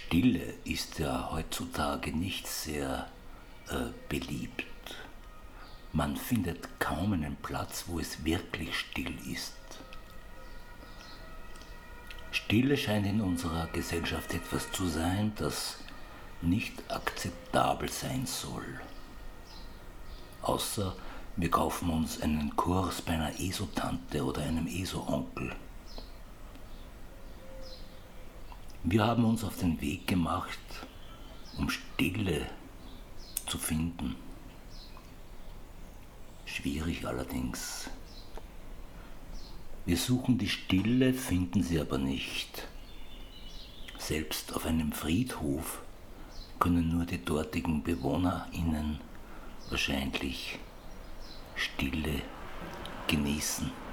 Stille ist ja heutzutage nicht sehr beliebt. Man findet kaum einen Platz, wo es wirklich still ist. Stille scheint in unserer Gesellschaft etwas zu sein, das nicht akzeptabel sein soll. Außer wir kaufen uns einen Kurs bei einer ESO-Tante oder einem ESO-Onkel. Wir haben uns auf den Weg gemacht, um Stille zu finden. Schwierig allerdings. Wir suchen die Stille, finden sie aber nicht. Selbst auf einem Friedhof können nur die dortigen BewohnerInnen wahrscheinlich Stille genießen.